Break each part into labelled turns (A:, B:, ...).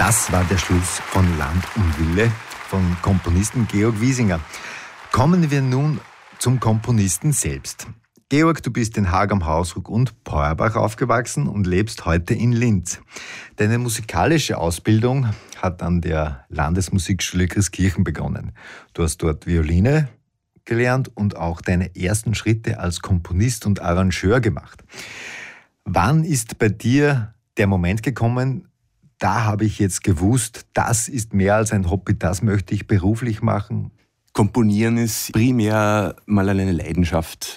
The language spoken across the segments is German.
A: Das war der Schluss von Land und Wille von Komponisten Georg Wiesinger. Kommen wir nun zum Komponisten selbst. Georg, du bist in Haag am Hausruck und Peuerbach aufgewachsen und lebst heute in Linz. Deine musikalische Ausbildung hat an der Landesmusikschule Christkirchen begonnen. Du hast dort Violine gelernt und auch deine ersten Schritte als Komponist und Arrangeur gemacht. Wann ist bei dir der Moment gekommen, da habe ich jetzt gewusst, das ist mehr als ein Hobby, das möchte ich beruflich machen?
B: Komponieren ist primär mal eine Leidenschaft,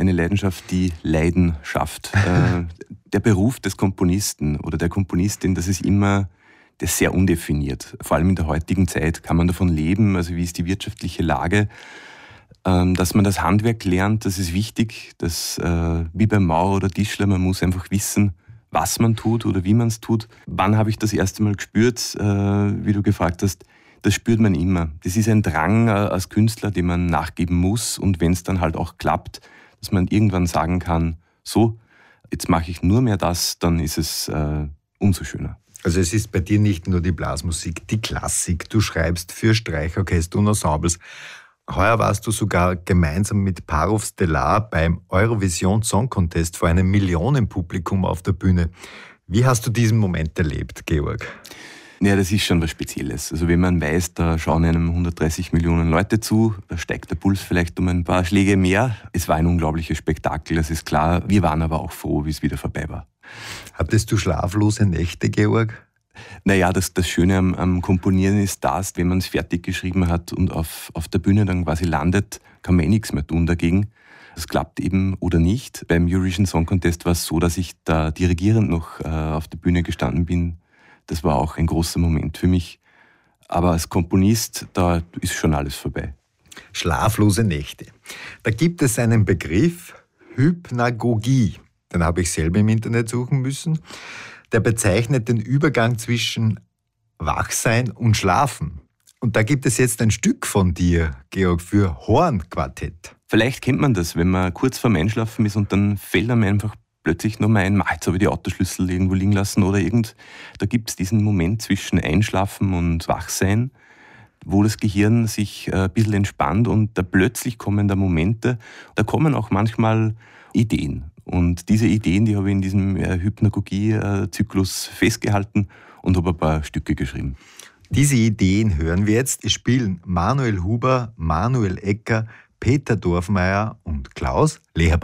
B: die Leiden schafft. Der Beruf des Komponisten oder der Komponistin, das ist sehr undefiniert. Vor allem in der heutigen Zeit kann man davon leben, also wie ist die wirtschaftliche Lage. Dass man das Handwerk lernt, das ist wichtig. Das, wie beim Maurer oder Tischler, man muss einfach wissen, was man tut oder wie man es tut. Wann habe ich das erste Mal gespürt, wie du gefragt hast? Das spürt man immer. Das ist ein Drang als Künstler, dem man nachgeben muss. Und wenn es dann halt auch klappt, dass man irgendwann sagen kann, so, jetzt mache ich nur mehr das, dann ist es umso schöner.
A: Also es ist bei dir nicht nur die Blasmusik, die Klassik. Du schreibst für Streichorchester und Ensembles. Heuer warst du sogar gemeinsam mit Parov Stellar beim Eurovision Song Contest vor einem Millionenpublikum auf der Bühne. Wie hast du diesen Moment erlebt, Georg?
B: Ja, das ist schon was Spezielles. Also wenn man weiß, da schauen einem 130 Millionen Leute zu, da steigt der Puls vielleicht um ein paar Schläge mehr. Es war ein unglaubliches Spektakel, das ist klar. Wir waren aber auch froh, wie es wieder vorbei war.
A: Hattest du schlaflose Nächte, Georg?
B: Naja, das Schöne am Komponieren ist das, wenn man es fertig geschrieben hat und auf der Bühne dann quasi landet, kann man nichts mehr tun dagegen. Das klappt eben oder nicht. Beim Eurovision Song Contest war es so, dass ich da dirigierend noch auf der Bühne gestanden bin. Das war auch ein großer Moment für mich. Aber als Komponist, da ist schon alles vorbei.
A: Schlaflose Nächte. Da gibt es einen Begriff, Hypnagogie. Den habe ich selber im Internet suchen müssen. Der bezeichnet den Übergang zwischen Wachsein und Schlafen. Und da gibt es jetzt ein Stück von dir, Georg, für Hornquartett.
B: Vielleicht kennt man das, wenn man kurz vorm Einschlafen ist und dann fällt einem einfach plötzlich nochmal ein, jetzt habe ich die Autoschlüssel irgendwo liegen lassen oder da gibt es diesen Moment zwischen Einschlafen und Wachsein, wo das Gehirn sich ein bisschen entspannt und da plötzlich kommen da Momente, da kommen auch manchmal Ideen. Und diese Ideen, die habe ich in diesem Hypnagogie-Zyklus festgehalten und habe ein paar Stücke geschrieben.
A: Diese Ideen hören wir jetzt. Es spielen Manuel Huber, Manuel Ecker, Peter Dorfmeier und Klaus Leherberger.